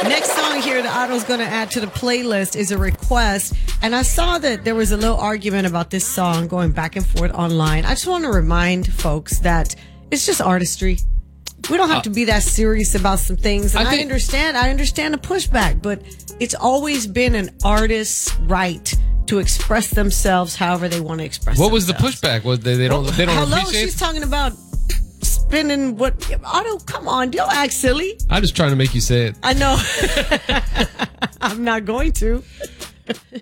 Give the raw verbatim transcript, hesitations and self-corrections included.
Next song here that Otto's going to add to the playlist is a request. And I saw that there was a little argument about this song going back and forth online. I just want to remind folks that it's just artistry. We don't have uh, to be that serious about some things. And I, think, I understand. I understand the pushback, but it's always been an artist's right to express themselves however they want to express what themselves. What was the pushback? Was they, they don't, they don't Hello, appreciate she's talking about spinning what? Otto, come on. Don't act silly. I'm just trying to make you say it. I know. I'm not going to.